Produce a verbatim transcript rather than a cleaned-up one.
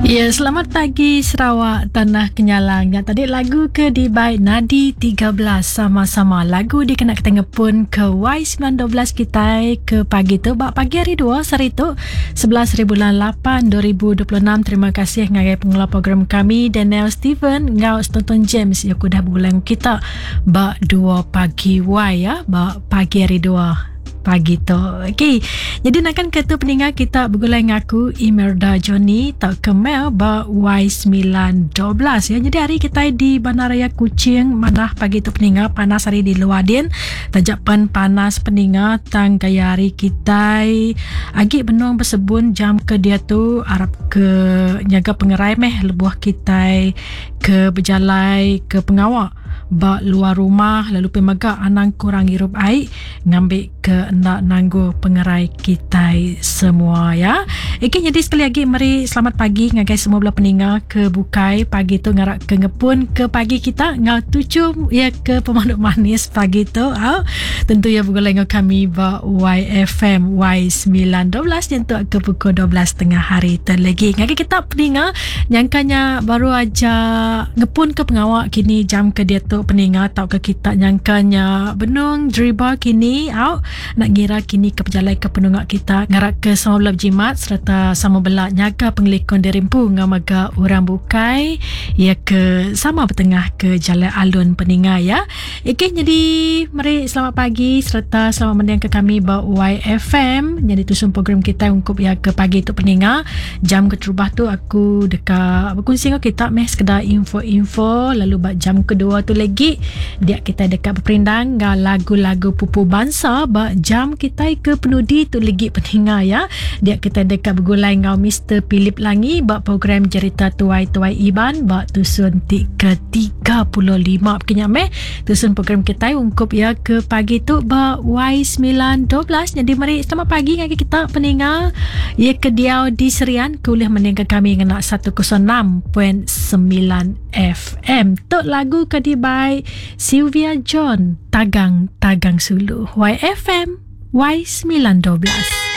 Ya, selamat pagi Sarawak, Tanah Kenyalang. Yang tadi lagu ke di by Nadi tiga belas sama-sama. Lagu dikenak ketengah pun ke Y sembilan dua belas kita ke pagi tu. Bak pagi hari dua, hari tu sebelas bulan lapan dua ribu dua puluh enam. Terima kasih ngagai pengelola program kami, Daniel Steven, ngau Tonton James. Ya, aku dah bulan kita bak dua pagi Y ya. Bak pagi hari dua. Pagi tu. Okey. Jadi nakkan kata pendengar kita bergulai ngaku Imelda Johnny tak kemel ba Y sembilan dua belas ya. Jadi hari kita di Bandaraya Kuching mana pagi tu pendengar panas hari di Luadin. Tajapan panas pendengar tang kaya hari kita agi benung bersebun jam ke dia tu Arab ke nyaga pengerai meh lebuah kita ke berjalai ke pengawak ba luar rumah lalu pemaga anang kurang hirup air ngambil ke nak nanggu pengerai kita semua ya. Okey, jadi sekali lagi mari selamat pagi ngagai semua belah pendengar ke bukai pagi tu ngarak ke ngepun ke pagi kita ngau tucum ya ke pemandu manis pagi tu. Oh, tentu ya bergulai ngau kami ba Y F M Y sembilan dua belas yang tu ke pukul dua belas tengah hari terlegi. Ngagai kita pendengar nyangkanya baru aja ngepun ke pengawak kini jam ke dia tu pendengar tau ke kita nyangkanya benung dribble kini au nak ngira kini ke perjalanan ke penungak kita ngarak ke sama belah jimat serta sama belah nyaga pengelikon derimpu ngamaga orang bukai ya ke sama bertengah ke jalan alun pendengar ya. Okey, jadi mari selamat pagi serta selamat mendengar ke kami ba Y F M. Jadi tusun program kita untuk ya ke pagi tu pendengar jam ke terubah tu aku dekat berkongsi dengan kita meh sekedar info-info lalu ba jam kedua tu lagi dia kita dekat berperindang ngah lagu-lagu pupu bangsa ba jam kita ke penudi tu lagi pendengar ya. Dia kita dekat bergulai ngau Mister Philip Langi ba program cerita tuai-tuai Iban ba tusun ke tiga puluh lima kenya meh tusun program kita ungkup ya ke pagi tu ba Y sembilan dua belas. Jadi mari selamat pagi ngaki kita pendengar ya ke diau di Serian kuliah mendengar kami ngena seratus enam perpuluhan sembilan F M. Tok lagu ke di by Sylvia John Tagang Tagang Sulu Y F M Y sembilan dua belas.